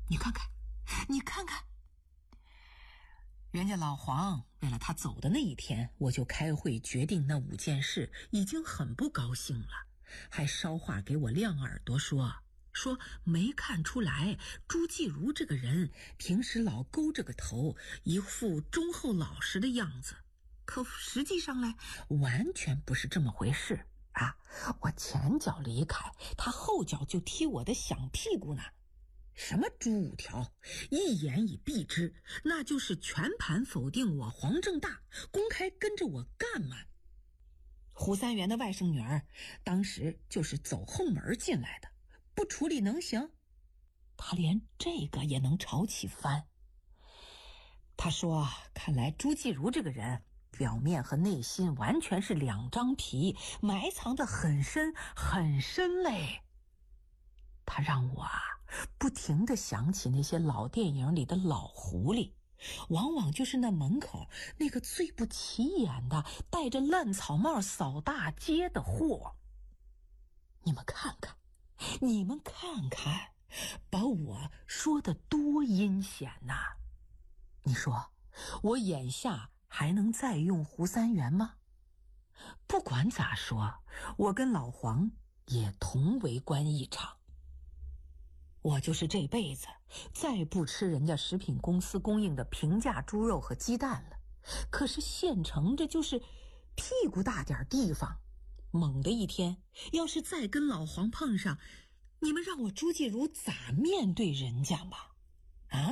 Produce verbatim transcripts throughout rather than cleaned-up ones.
你看看，你看看。人家老黄为了他走的那一天，我就开会决定那五件事，已经很不高兴了，还捎话给我亮耳朵说说没看出来朱继如这个人平时老勾着个头，一副忠厚老实的样子，可实际上呢，完全不是这么回事啊！我前脚离开，他后脚就踢我的响屁股呢。什么朱五条，一言以蔽之，那就是全盘否定我黄正大，公开跟着我干嘛？胡三元的外甥女儿当时就是走后门进来的，不处理能行？他连这个也能吵起翻。他说看来朱继如这个人表面和内心完全是两张皮，埋藏得很深很深嘞。他让我啊不停地想起那些老电影里的老狐狸，往往就是那门口那个最不起眼的戴着烂草帽扫大街的货。你们看看，你们看看，把我说得多阴险呐！你说我眼下还能再用胡三元吗？不管咋说，我跟老黄也同为官一场。我就是这辈子再不吃人家食品公司供应的平价猪肉和鸡蛋了，可是县城这就是屁股大点地方，猛的一天要是再跟老黄碰上，你们让我朱继如咋面对人家嘛？啊？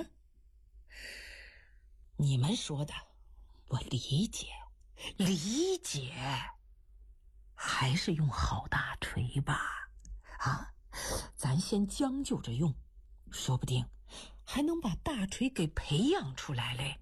你们说的我理解理解，还是用好大锤吧。啊，咱先将就着用，说不定还能把大锤给培养出来嘞。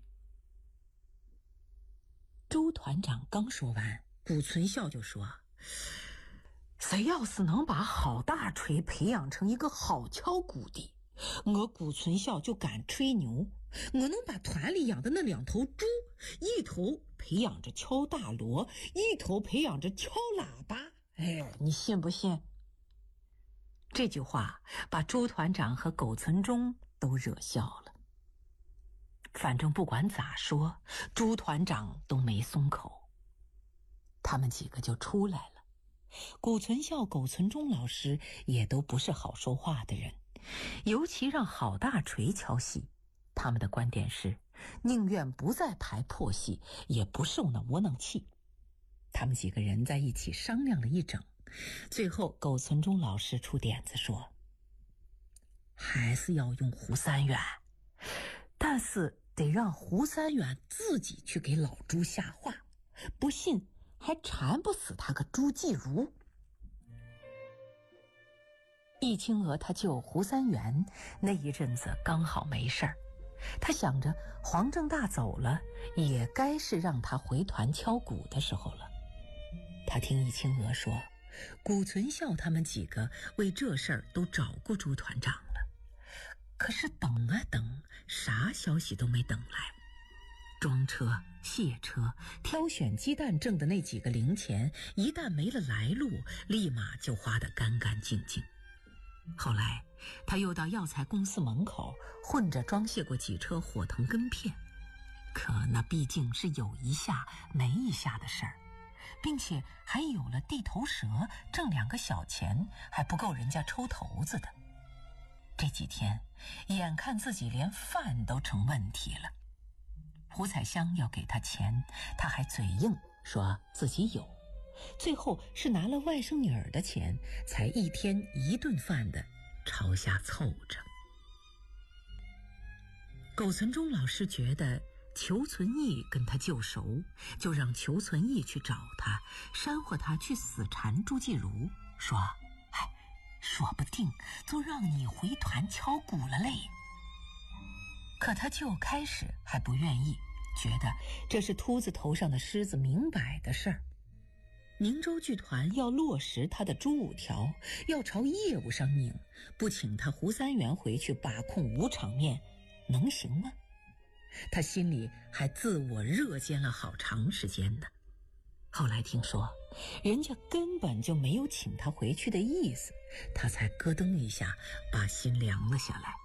周团长刚说完，谷存孝就说，谁要是能把好大锤培养成一个好敲鼓的，我谷存孝就敢吹牛，我能把团里养的那两头猪，一头培养着敲大锣，一头培养着敲喇叭。哎，你信不信？这句话把周团长和苟存忠都惹笑了。反正不管咋说，周团长都没松口，他们几个就出来了。谷存孝、苟存忠老师也都不是好说话的人，尤其让郝大锤敲戏，他们的观点是宁愿不再排破戏，也不受那窝囊气。他们几个人在一起商量了一整，最后苟存忠老师出点子说，还是要用胡三元，但是得让胡三元自己去给老朱下话，不信还缠不死他个朱继如。易清娥他舅胡三元那一阵子刚好没事儿，他想着黄正大走了，也该是让他回团敲鼓的时候了。他听易清娥说，谷存孝他们几个为这事儿都找过朱团长了，可是等啊等，啥消息都没等来。装车、卸车、挑选鸡蛋挣的那几个零钱，一旦没了来路，立马就花得干干净净。后来他又到药材公司门口混着装卸过几车火藤根片，可那毕竟是有一下没一下的事儿，并且还有了地头蛇，挣两个小钱还不够人家抽头子的。这几天眼看自己连饭都成问题了，胡彩香要给他钱，他还嘴硬说自己有，最后是拿了外甥女儿的钱，才一天一顿饭的朝下凑着。苟存忠老师觉得裘存义跟他旧熟，就让裘存义去找他，煽惑他去死缠朱继如，说哎，说不定就让你回团敲鼓了嘞。可他就开始还不愿意，觉得这是秃子头上的狮子明摆的事儿。明州剧团要落实他的朱五条，要朝业务上拧，不请他胡三元回去把控五场面，能行吗？他心里还自我热奸了好长时间呢。后来听说人家根本就没有请他回去的意思，他才咯噔一下把心凉了下来。